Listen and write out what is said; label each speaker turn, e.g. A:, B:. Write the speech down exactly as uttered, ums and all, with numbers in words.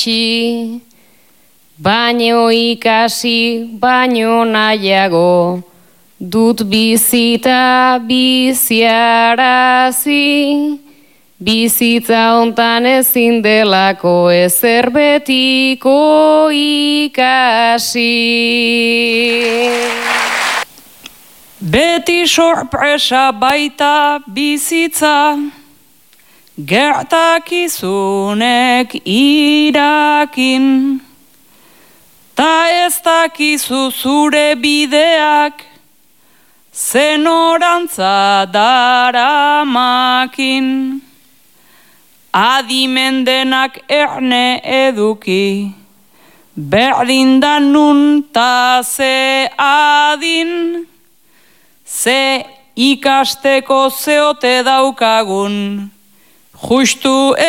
A: baino ikasi, baino nahiago, dut bizita biziarazi, bizitza hontan ezin delako ezer betiko ikasi.
B: Beti sorpresa baita bizitza, gertakizunek irakin, ta ez dakizu zure bideak, zenorantza daramakin. Adimendenak erne eduki, berdin da nun ta ze adin, ze ikasteko zeote daukagun, justu